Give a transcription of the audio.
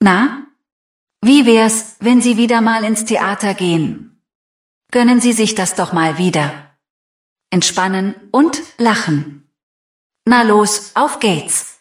Na? Wie wär's, wenn Sie wieder mal ins Theater gehen? Gönnen Sie sich das doch mal wieder. Entspannen und lachen. Na los, auf geht's!